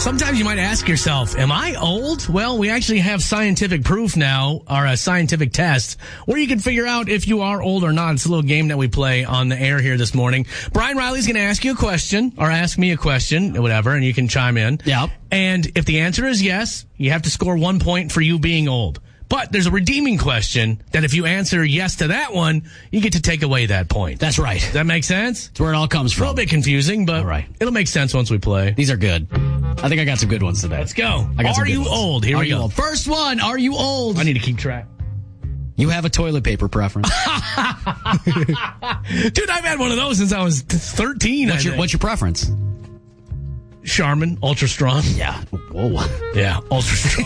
Sometimes you might ask yourself, am I old? Well, we actually have scientific proof now, or a scientific test, where you can figure out if you are old or not. It's a little game that we play on the air here this morning. Brian Riley's going to ask you a question, or ask me a question, or whatever, and you can chime in. Yep. And if the answer is yes, you have to score 1 point for you being old. But there's a redeeming question that if you answer yes to that one, you get to take away that point. That's right. Does that make sense? That's where it all comes A from. little bit confusing, but All right. It'll make sense once we play. These are good. I think I got some good ones today. Let's go. I got some Are good you ones. old? Here Are we you go. old? First one. Are you old? I need to keep track. You have a toilet paper preference. Dude, I've had one of those since I was 13. What's your preference? Charmin, ultra strong. Yeah. Whoa. Yeah, ultra strong.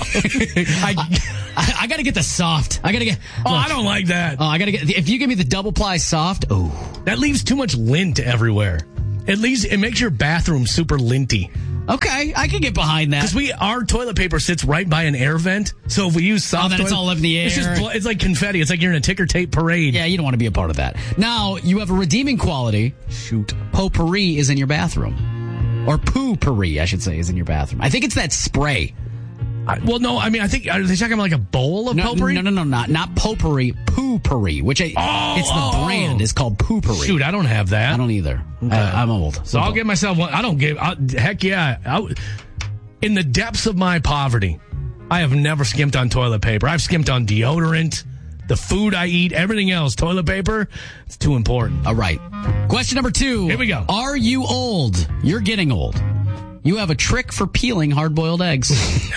I got to get the soft. I got to get. I don't like that. I got to get. If you give me the double ply soft, That leaves too much lint everywhere. It makes your bathroom super linty. okay, I can get behind that. Because our toilet paper sits right by an air vent, so if we use soft then it's all up in the air. It's like confetti. It's like you're in a ticker tape parade. Yeah, you don't want to be a part of that. Now, you have a redeeming quality. Shoot. Potpourri is in your bathroom. Or poo-pourri, I should say, is in your bathroom. I think it's that spray. I think, are they talking about like a bowl of potpourri? No, not potpourri, poo-pourri, which it's the brand. It's called poo-pourri. Shoot, I don't have that. I don't either. Okay. I'm old. So I'll get myself one. Heck yeah. In the depths of my poverty, I have never skimped on toilet paper. I've skimped on deodorant, the food I eat, everything else. Toilet paper, it's too important. All right. Question number 2. Here we go. Are you old? You're getting old. You have a trick for peeling hard-boiled eggs.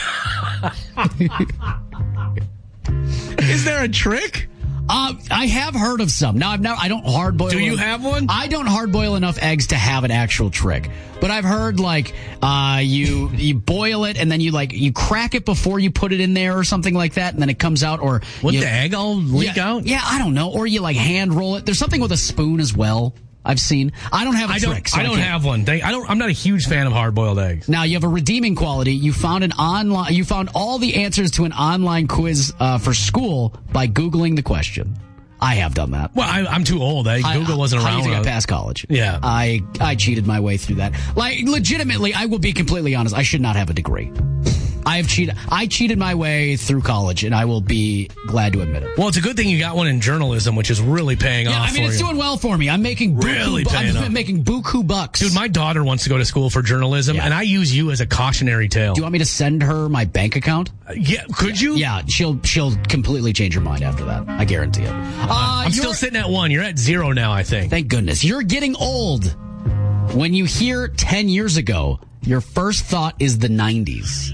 Is there a trick? I have heard of some. Now, I don't hard boil. Do you have one? I don't hard boil enough eggs to have an actual trick. But I've heard you boil it and then you crack it before you put it in there or something like that, and then it comes out. Or the egg all leak out? Yeah, I don't know. Or you hand roll it. There's something with a spoon as well. I've seen. I don't have a trick. So I don't have one. I'm not a huge fan of hard-boiled eggs. Now you have a redeeming quality. You found all the answers to an online quiz for school by Googling the question. I have done that. Well, I'm too old. Google wasn't around. How do you think I passed college? Yeah. I cheated my way through that. Legitimately, I will be completely honest. I should not have a degree. I cheated my way through college, and I will be glad to admit it. Well, it's a good thing you got one in journalism, which is really paying off for you. It's doing well for me. I'm making buku bucks. Dude, my daughter wants to go to school for journalism, and I use you as a cautionary tale. Do you want me to send her my bank account? Yeah, could you? Yeah, she'll completely change her mind after that. I guarantee it. I'm still sitting at 1. You're at 0 now, I think. Thank goodness. You're getting old. When you hear 10 years ago, your first thought is the 90s.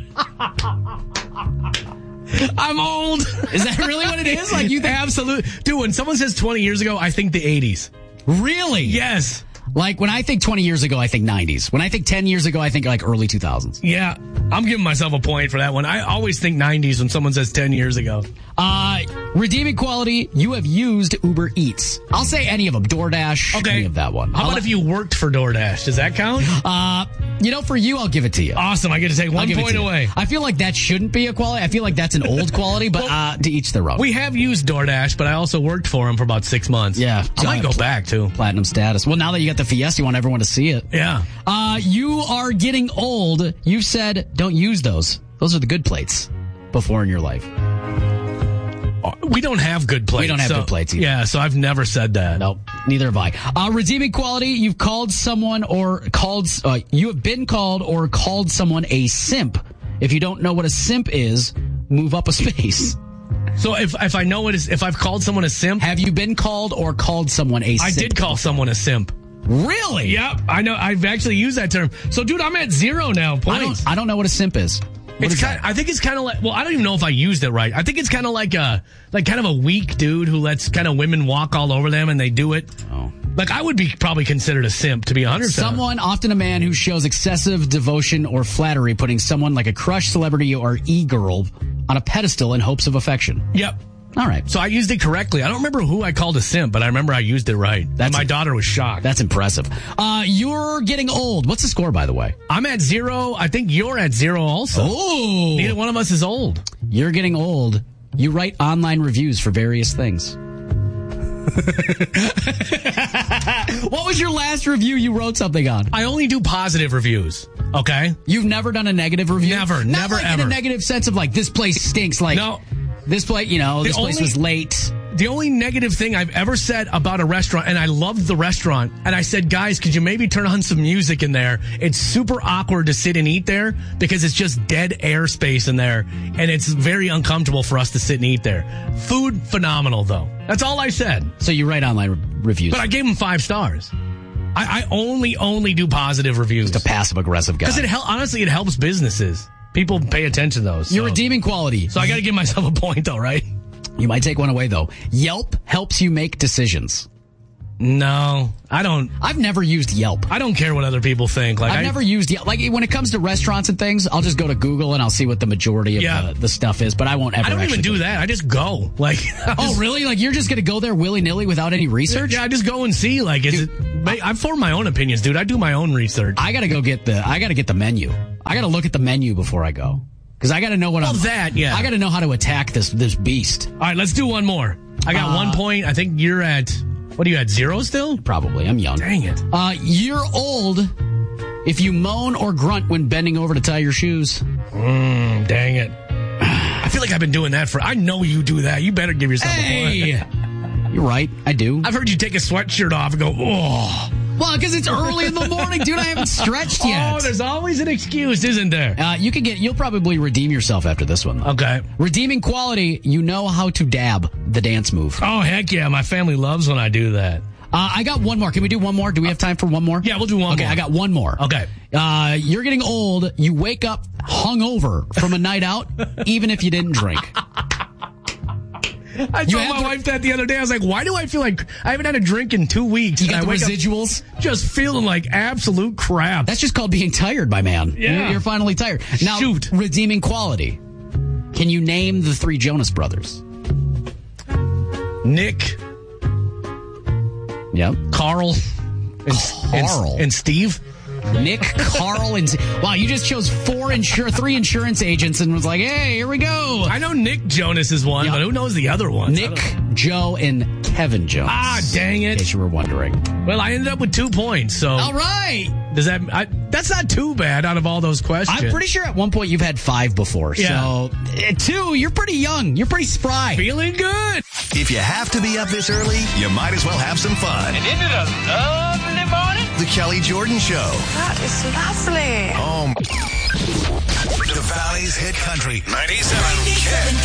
I'm old. Is that really what it is? You think? Absolutely. Dude, when someone says 20 years ago, I think the 80s. Really? Yes. When I think 20 years ago, I think 90s. When I think 10 years ago, I think early 2000s. Yeah. I'm giving myself a point for that one. I always think 90s when someone says 10 years ago. Redeeming quality, you have used Uber Eats. I'll say any of them. DoorDash, okay. Any of that one. How about if you worked for DoorDash? Does that count? For you, I'll give it to you. Awesome. I get to take 1 point away. I feel like that shouldn't be a quality. I feel like that's an old quality, but to each their own. We have used DoorDash, but I also worked for them for about 6 months. Yeah. I might go back, too. Platinum status. Well, now that you got the Fiesta, you want everyone to see it. Yeah. You are getting old. You said don't use those. Those are the good plates before in your life. We don't have good plates. We don't have good plates either. Yeah, so I've never said that. Nope, neither have I. Redeeming quality, you've called someone you have been called or called someone a simp. If you don't know what a simp is, move up a space. So if I know what is, if I've called someone a simp. Have you been called or called someone a simp? I did call someone a simp. Really? Yep, I know. I've actually used that term. So, dude, I'm at 0 now. Points. I don't know what a simp is. I think it's kind of like, well, I don't even know if I used it right. I think it's kind of like kind of a weak dude who lets kind of women walk all over them and they do it. Oh. I would be probably considered a simp, to be 100%. Someone, often a man, who shows excessive devotion or flattery, putting someone like a crush, celebrity, or e-girl on a pedestal in hopes of affection. Yep. All right. So I used it correctly. I don't remember who I called a simp, but I remember I used it right. My daughter was shocked. That's impressive. You're getting old. What's the score, by the way? I'm at 0. I think you're at 0 also. Oh. Neither one of us is old. You're getting old. You write online reviews for various things. What was your last review you wrote something on? I only do positive reviews. Okay. You've never done a negative review? Never like ever. In a negative sense of like, this place stinks. Like, no. This place, this place was late. The only negative thing I've ever said about a restaurant, and I loved the restaurant, and I said, guys, could you maybe turn on some music in there? It's super awkward to sit and eat there because it's just dead air space in there, and it's very uncomfortable for us to sit and eat there. Food, phenomenal, though. That's all I said. So you write online reviews. But I gave them 5 stars. I only do positive reviews. Just a passive-aggressive guy. Because honestly, it helps businesses. People pay attention to those. You're redeeming quality. So I got to give myself a point, though, right? You might take one away, though. Yelp helps you make decisions. No, I don't. I've never used Yelp. I don't care what other people think. Like I've never used Yelp. Like when it comes to restaurants and things, I'll just go to Google and I'll see what the majority of the stuff is. But I won't ever. I don't even do that. I just go. Like, oh, really? Like you're just going to go there willy nilly without any research? Yeah, I just go and see. Like, I form my own opinions, dude. I do my own research. I got to get the menu. I got to look at the menu before I go. Because I got to know what I got to know how to attack this beast. All right, let's do one more. I got 1 point. I think you're at, what are you at, 0 still? Probably. I'm young. Dang it. You're old if you moan or grunt when bending over to tie your shoes. Dang it. I feel like I've been doing that I know you do that. You better give yourself a point. You're right. I do. I've heard you take a sweatshirt off and go, oh. Well, because it's early in the morning, dude. I haven't stretched yet. Oh, there's always an excuse, isn't there? You'll probably redeem yourself after this one, though. Okay. Redeeming quality, you know how to dab, the dance move. Oh, heck yeah. My family loves when I do that. I got one more. Can we do one more? Do we have time for one more? Yeah, we'll do one more. Okay, I got one more. Okay. You're getting old. You wake up hungover from a night out, even if you didn't drink. I told my wife that the other day. I was like, why do I feel like I haven't had a drink in 2 weeks? You got the residuals? Just feeling like absolute crap. That's just called being tired, my man. Yeah. You're finally tired. Now, redeeming quality. Can you name the 3 Jonas brothers? Nick. Yep. Carl. And Steve. Nick, Carl, and... Wow, you just chose 3 insurance agents and was like, hey, here we go. I know Nick Jonas is one, but who knows the other ones? Nick, Joe, and Kevin Jonas. Ah, dang it. In case you were wondering. Well, I ended up with 2 points, so... All right. That's not too bad out of all those questions. I'm pretty sure at one point you've had 5 before. Yeah. So, 2, you're pretty young. You're pretty spry. Feeling good. If you have to be up this early, you might as well have some fun. And isn't it a lovely morning? The Kelly Jordan Show. That is lovely. The Valley's Hit Country 97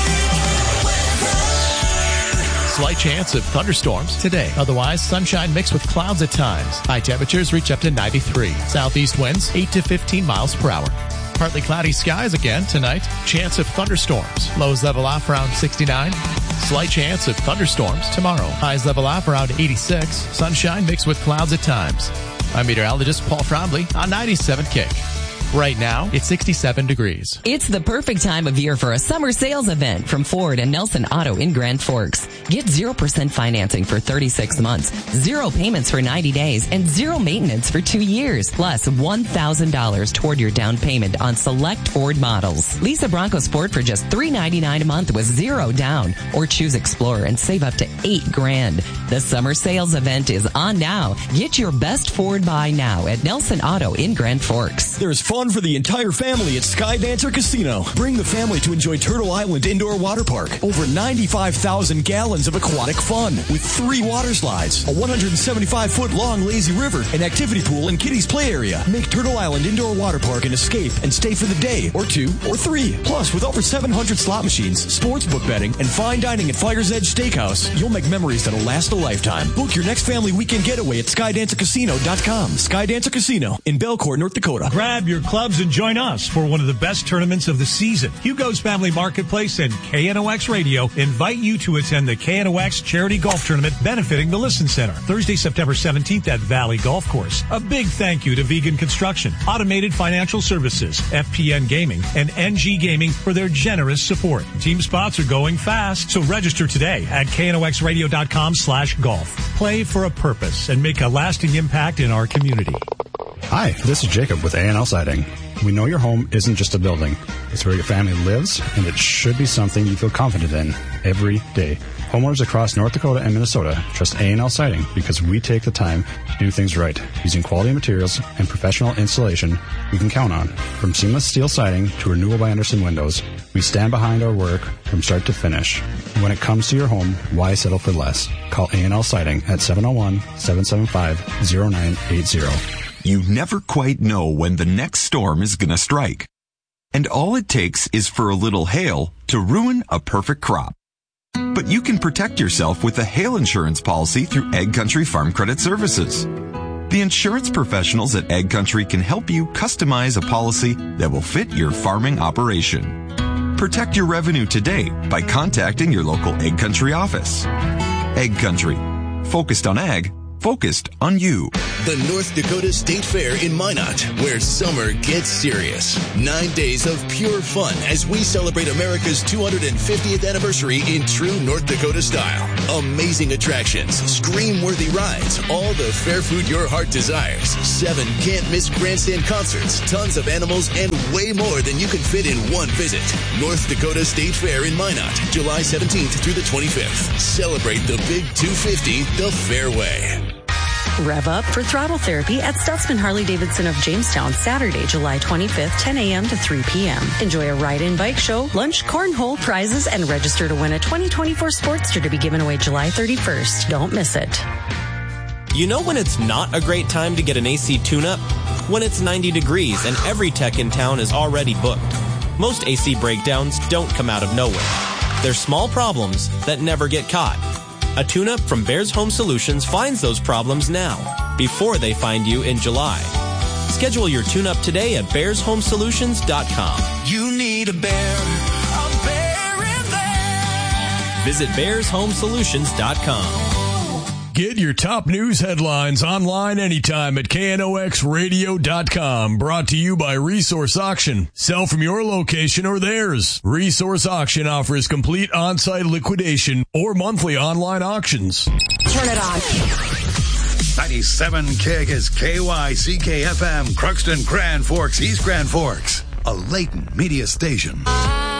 Slight chance of thunderstorms today. Otherwise, sunshine mixed with clouds at times. High temperatures reach up to 93. Southeast winds 8 to 15 miles per hour. Partly cloudy skies again tonight. Chance of thunderstorms. Lows level off around 69. Slight chance of thunderstorms tomorrow. Highs level off around 86. Sunshine mixed with clouds at times. I'm meteorologist Paul Frombley on 97 Kick. Right now, it's 67 degrees. It's the perfect time of year for a summer sales event from Ford and Nelson Auto in Grand Forks. Get 0% financing for 36 months, 0 payments for 90 days, and 0 maintenance for 2 years, plus $1,000 toward your down payment on select Ford models. Lease a Bronco Sport for just $399 a month with 0 down, or choose Explorer and save up to $8,000. The summer sales event is on now. Get your best Ford buy now at Nelson Auto in Grand Forks. There's fun for the entire family at Sky Dancer Casino. Bring the family to enjoy Turtle Island Indoor Water Park. Over 95,000 gallons of aquatic fun with 3 water slides, a 175-foot long lazy river, an activity pool, and kiddies play area. Make Turtle Island Indoor Water Park an escape and stay for the day, or 2, or 3. Plus, with over 700 slot machines, sports book betting, and fine dining at Fire's Edge Steakhouse, you'll make memories that'll last a lifetime. Book your next family weekend getaway at SkyDancerCasino.com. Sky Dancer Casino in Belcourt, North Dakota. Grab your clubs and join us for one of the best tournaments of the season. Hugo's Family Marketplace and KNOX Radio invite you to attend the KNOX Charity Golf Tournament benefiting the Listen Center, Thursday, September 17th at Valley Golf Course. A big thank you to Vegan Construction, Automated Financial Services, FPN Gaming, and NG Gaming for their generous support. Team spots are going fast, so register today at knoxradio.com/golf. Play for a purpose and make a lasting impact in our community. Hi, this is Jacob with A&L Siding. We know your home isn't just a building. It's where your family lives, and it should be something you feel confident in every day. Homeowners across North Dakota and Minnesota trust A&L Siding because we take the time to do things right. Using quality materials and professional installation we can count on. From seamless steel siding to Renewal by Andersen windows, we stand behind our work from start to finish. When it comes to your home, why settle for less? Call A&L Siding at 701-775-0980. You never quite know when the next storm is going to strike. And all it takes is for a little hail to ruin a perfect crop. But you can protect yourself with a hail insurance policy through Ag Country Farm Credit Services. The insurance professionals at Ag Country can help you customize a policy that will fit your farming operation. Protect your revenue today by contacting your local Ag Country office. Ag Country. Focused on ag. Focused on you. The North Dakota State Fair in Minot, where summer gets serious. 9 days of pure fun as we celebrate America's 250th anniversary in true North Dakota style. Amazing attractions, scream-worthy rides, all the fair food your heart desires. 7 can't-miss grandstand concerts, tons of animals, and way more than you can fit in one visit. North Dakota State Fair in Minot, July 17th through the 25th. Celebrate the Big 250 the fair way. Rev up for throttle therapy at Stutzman Harley-Davidson of Jamestown, Saturday, July 25th, 10 a.m. to 3 p.m. Enjoy a ride-in bike show, lunch, cornhole, prizes, and register to win a 2024 Sportster to be given away July 31st. Don't miss it. You know when it's not a great time to get an AC tune-up? When it's 90 degrees and every tech in town is already booked. Most AC breakdowns don't come out of nowhere. They're small problems that never get caught. A tune-up from Bears Home Solutions finds those problems now, before they find you in July. Schedule your tune-up today at BearsHomeSolutions.com. You need a bear in there. Visit BearsHomeSolutions.com. Get your top news headlines online anytime at KNOXradio.com. Brought to you by Resource Auction. Sell from your location or theirs. Resource Auction offers complete on-site liquidation or monthly online auctions. Turn it on. 97 KXKY CKFM, Crookston, Grand Forks, East Grand Forks. A latent media station.